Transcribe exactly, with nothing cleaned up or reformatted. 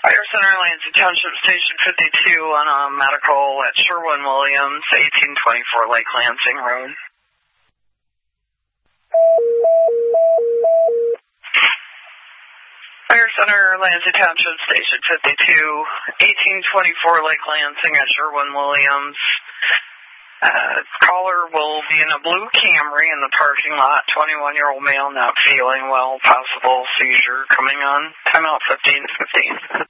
Fire Center, Lansing Township, Station fifty-two on a medical at Sherwin-Williams, eighteen twenty-four Lake Lansing Road. Fire Center, Lansing Township, Station fifty-two, eighteen twenty-four Lake Lansing at Sherwin-Williams. Uh, caller will be in a blue Camry in the parking lot. twenty-one-year-old male not feeling well. Possible seizure coming on. Timeout fifteen fifteen.